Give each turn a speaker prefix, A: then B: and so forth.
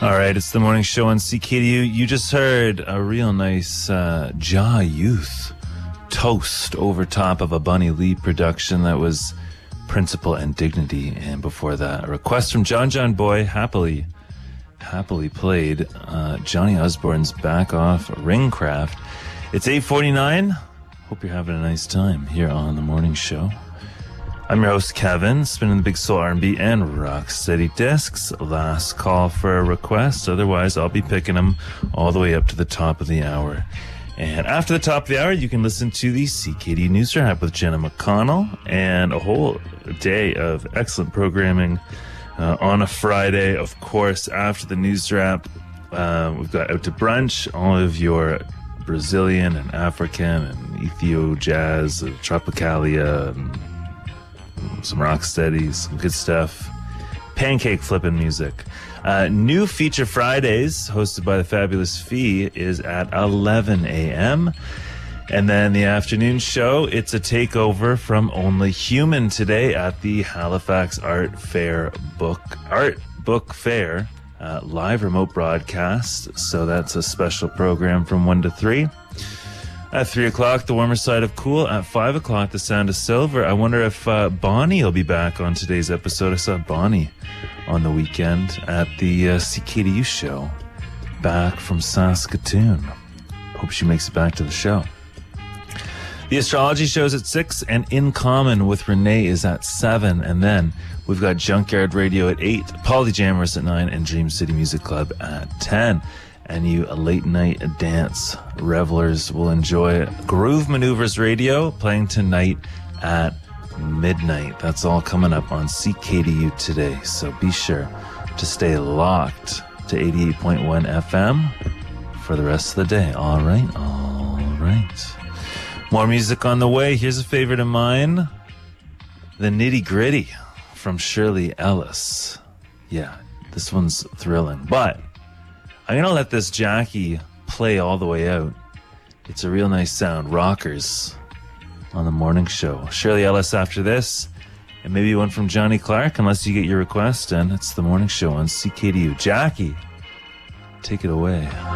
A: All right, it's the morning show on CKDU. You just heard a real nice Jah Youth toast over top of a Bunny Lee production that was Principle and Dignity. And before that, a request from John Boy, happily played Johnny Osborne's Back Off Ringcraft. It's 8:49. Hope you're having a nice time here on the morning show. I'm your host, Kevin, spinning the big soul R&B and rocksteady discs. Last call for a request. Otherwise, I'll be picking them all the way up to the top of the hour. And after the top of the hour, you can listen to the CKD News Wrap with Jenna McConnell and a whole day of excellent programming on a Friday. Of course, after the News Wrap, we've got Out to Brunch, all of your Brazilian and African and Ethio jazz, Tropicalia, and some rocksteadies, some good stuff. Pancake flipping music. New Feature Fridays, hosted by the Fabulous Fee, is at 11 a.m. And then the afternoon show, it's a takeover from Only Human today at the Halifax Art Book Fair, live remote broadcast. So that's a special program from 1 to 3. At 3 o'clock, The Warmer Side of Cool. At 5 o'clock, The Sound of Silver. I wonder if Bonnie will be back on today's episode. I saw Bonnie on the weekend at the CKDU show, back from Saskatoon. Hope she makes it back to the show. The Astrology show's at 6, and In Common with Renee is at 7. And then we've got Junkyard Radio at 8, Polyjammers at 9, and Dream City Music Club at 10. And you late night dance revelers will enjoy Groove Maneuvers Radio playing tonight at midnight. That's all coming up on CKDU today. So be sure to stay locked to 88.1 FM for the rest of the day. All right. More music on the way. Here's a favorite of mine. The Nitty Gritty from Shirley Ellis. Yeah, this one's thrilling. But I'm going to let this Jackie play all the way out. It's a real nice sound. Rockers on the morning show. Shirley Ellis after this. And maybe one from Johnny Clark, unless you get your request. And it's the morning show on CKDU. Jackie, take it away.